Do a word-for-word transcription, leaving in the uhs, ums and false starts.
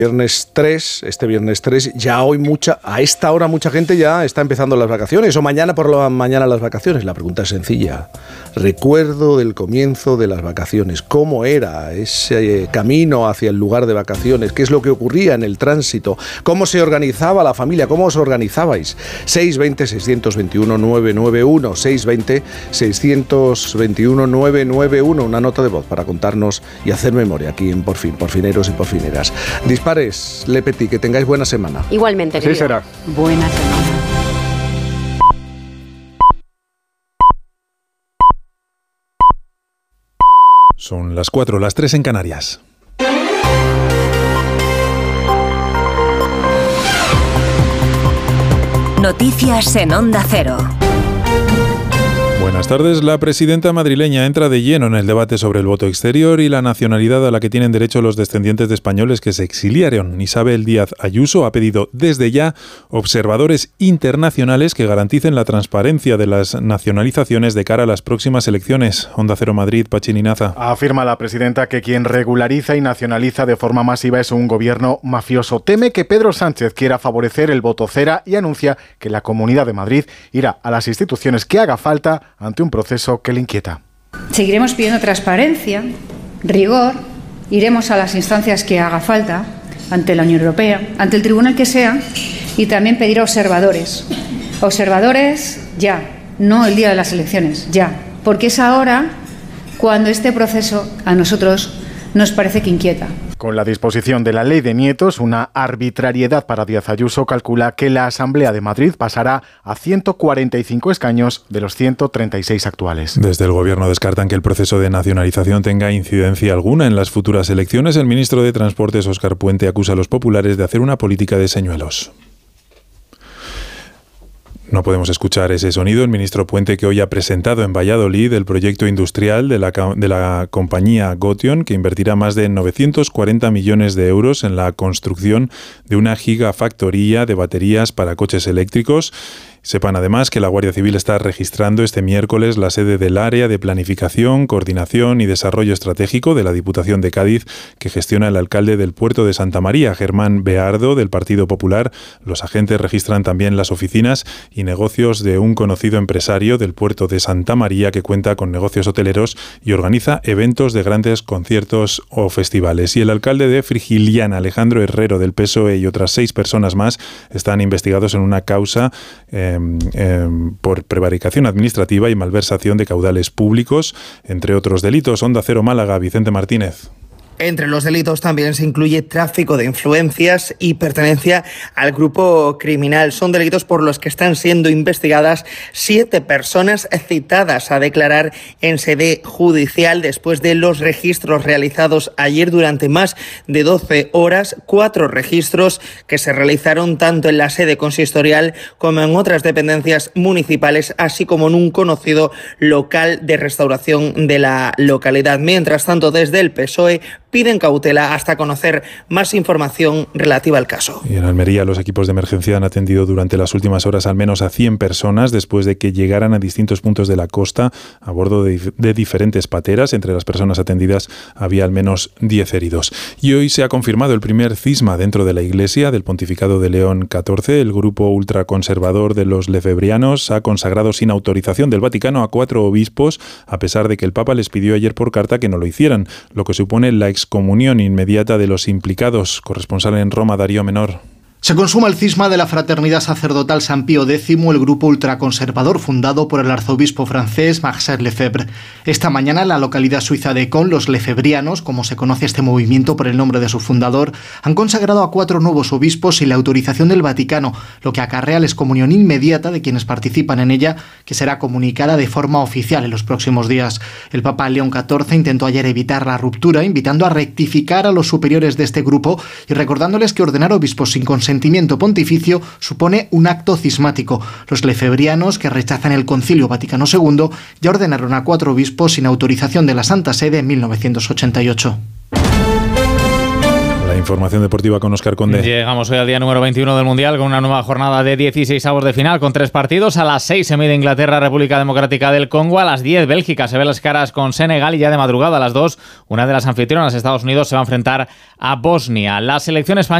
Viernes tres, este viernes tres, ya hoy mucha, a esta hora mucha gente ya está empezando las vacaciones, o mañana por la mañana las vacaciones. La pregunta es sencilla. Recuerdo del comienzo de las vacaciones. ¿Cómo era ese camino hacia el lugar de vacaciones? ¿Qué es lo que ocurría en el tránsito? ¿Cómo se organizaba la familia? ¿Cómo os organizabais? seis veinte, seiscientos veintiuno, novecientos noventa y uno, seis veinte, seiscientos veintiuno, novecientos noventa y uno, una nota de voz para contarnos y hacer memoria aquí en Por Fin, porfineros y porfineras. Dispara Le Petit, que tengáis buena semana. Igualmente, sí será. Buena semana. Son las cuatro, las tres en Canarias. Noticias en Onda Cero. Buenas tardes. La presidenta madrileña entra de lleno en el debate sobre el voto exterior y la nacionalidad a la que tienen derecho los descendientes de españoles que se exiliaron. Isabel Díaz Ayuso ha pedido desde ya observadores internacionales que garanticen la transparencia de las nacionalizaciones de cara a las próximas elecciones. Onda Cero Madrid, Pachín Linaza. Afirma la presidenta que quien regulariza y nacionaliza de forma masiva es un gobierno mafioso. Teme que Pedro Sánchez quiera favorecer el voto cera y anuncia que la Comunidad de Madrid irá a las instituciones que haga falta ante un proceso que le inquieta. Seguiremos pidiendo transparencia, rigor, iremos a las instancias que haga falta, ante la Unión Europea, ante el tribunal que sea, y también pedir a observadores. Observadores ya, no el día de las elecciones, ya, porque es ahora cuando este proceso a nosotros nos parece que inquieta. Con la disposición de la ley de nietos, una arbitrariedad para Díaz Ayuso calcula que la Asamblea de Madrid pasará a ciento cuarenta y cinco escaños de los ciento treinta y seis actuales. Desde el Gobierno descartan que el proceso de nacionalización tenga incidencia alguna en las futuras elecciones. El ministro de Transportes, Óscar Puente, acusa a los populares de hacer una política de señuelos. No podemos escuchar ese sonido. El ministro Puente, que hoy ha presentado en Valladolid el proyecto industrial de la, de la compañía Gotion, que invertirá más de novecientos cuarenta millones de euros en la construcción de una gigafactoría de baterías para coches eléctricos. Sepan además que la Guardia Civil está registrando este miércoles la sede del Área de Planificación, Coordinación y Desarrollo Estratégico de la Diputación de Cádiz, que gestiona el alcalde del puerto de Santa María, Germán Beardo, del Partido Popular. Los agentes registran también las oficinas y negocios de un conocido empresario del puerto de Santa María que cuenta con negocios hoteleros y organiza eventos de grandes conciertos o festivales. Y el alcalde de Frigiliana, Alejandro Herrero, del P S O E, y otras seis personas más están investigados en una causa eh, Eh, eh, por prevaricación administrativa y malversación de caudales públicos, entre otros delitos. Onda Cero Málaga, Vicente Martínez. Entre los delitos también se incluye tráfico de influencias y pertenencia al grupo criminal. Son delitos por los que están siendo investigadas siete personas citadas a declarar en sede judicial después de los registros realizados ayer durante más de doce horas. Cuatro registros que se realizaron tanto en la sede consistorial como en otras dependencias municipales, así como en un conocido local de restauración de la localidad. Mientras tanto, desde el P S O E piden cautela hasta conocer más información relativa al caso. Y en Almería, los equipos de emergencia han atendido durante las últimas horas al menos a cien personas después de que llegaran a distintos puntos de la costa a bordo de, de diferentes pateras. Entre las personas atendidas había al menos diez heridos. Y hoy se ha confirmado el primer cisma dentro de la Iglesia del Pontificado de León catorce. El grupo ultraconservador de los lefebrianos ha consagrado sin autorización del Vaticano a cuatro obispos, a pesar de que el Papa les pidió ayer por carta que no lo hicieran, lo que supone la excomunión inmediata de los implicados. Corresponsal en Roma, Darío Menor. Se consuma el cisma de la Fraternidad Sacerdotal San Pío décimo, el grupo ultraconservador fundado por el arzobispo francés Marcel Lefebvre. Esta mañana en la localidad suiza de Caen, los lefebrianos, como se conoce este movimiento por el nombre de su fundador, han consagrado a cuatro nuevos obispos sin la autorización del Vaticano, lo que acarrea la excomunión inmediata de quienes participan en ella, que será comunicada de forma oficial en los próximos días. El Papa León catorce intentó ayer evitar la ruptura, invitando a rectificar a los superiores de este grupo y recordándoles que ordenar obispos sin consentimiento consentimiento pontificio supone un acto cismático. Los lefebrianos, que rechazan el Concilio Vaticano segundo, ya ordenaron a cuatro obispos sin autorización de la Santa Sede en mil novecientos ochenta y ocho. La información deportiva con Óscar Conde. Llegamos hoy al día número veintiuno del Mundial con una nueva jornada de dieciseisavos de final con tres partidos. A las seis se mide Inglaterra, República Democrática del Congo. A las diez Bélgica se ve las caras con Senegal y ya de madrugada a las dos una de las anfitrionas, Estados Unidos, se va a enfrentar a Bosnia. La selección española